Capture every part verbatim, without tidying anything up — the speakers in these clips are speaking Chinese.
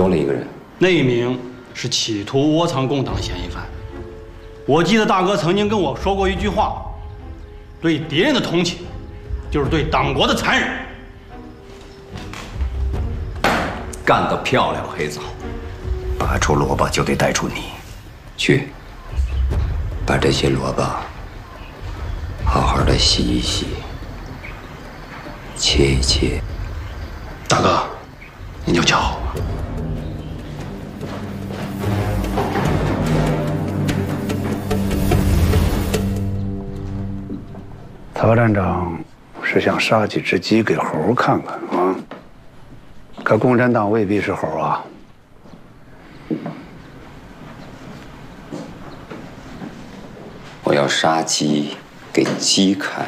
多了一个人。 那一名是企图窝藏共党嫌疑犯。我记得大哥曾经跟我说过一句话：对敌人的同情，就是对党国的残忍。 干得漂亮，黑枣！ 拔出萝卜就得带出泥。 去，把这些萝卜好好的洗一洗，切一切。 大哥，你就瞧。 曹站长是想杀几只鸡给猴看看啊？可共产党未必是猴啊！ 我要杀鸡给鸡看。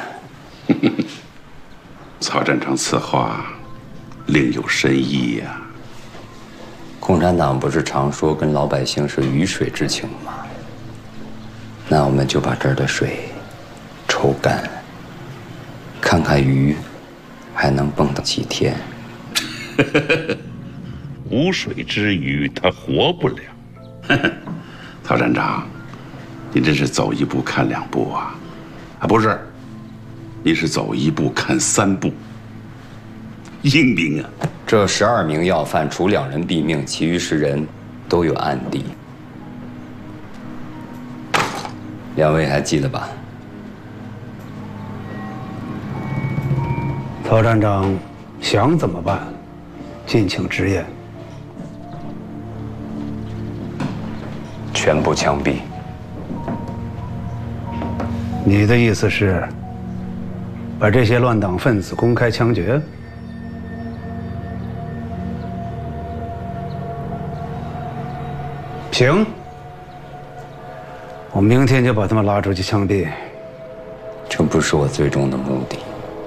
曹站长此话另有深意呀、啊。 共产党不是常说跟老百姓是鱼水之情吗？那我们就把这儿的水抽干。 看看鱼还能蹦跶几天？ 无水之鱼它活不了。曹站长，你真是走一步看两步啊！啊，不是，你是走一步看三步。英明啊！ 这十二名要犯，除两人毙命，其余十人都有案底。两位还记得吧？ 曹站长想怎么办，敬请直言。 全部枪毙。 你的意思是，把这些乱党分子公开枪决？行，我明天就把他们拉出去枪毙。 这不是我最终的目的。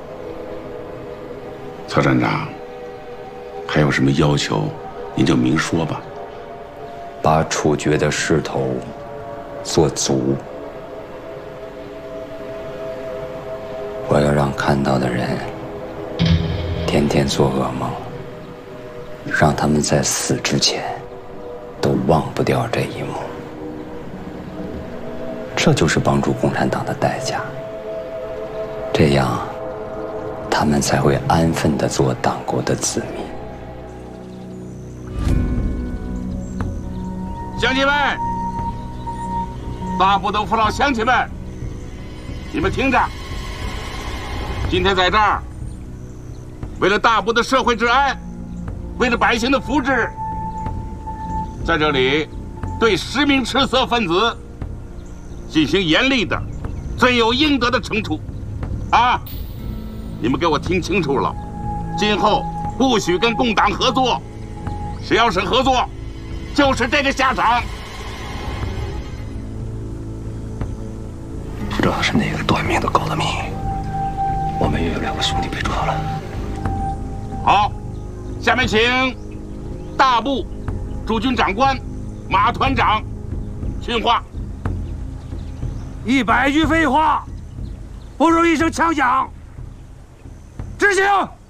曹站长，还有什么要求，您就明说吧。 把处决的势头做足，我要让看到的人天天做噩梦，让他们在死之前都忘不掉这一幕。这就是帮助共产党的代价。这样。 他们才会安分地做党国的子民。 乡亲们，大部的父老乡亲们，你们听着，今天在这儿，为了大部的社会治安，为了百姓的福祉，在这里对十名赤色分子进行严厉的、罪有应得的惩处，啊！ 你们给我听清楚了，今后不许跟共党合作，谁要是合作，就是这个下场。 不知道是哪个短命的搞的密，我们也有两个兄弟被抓了。 好，下面请大部驻军长官马团长训话。 一百句废话，不如一声枪响。 执行。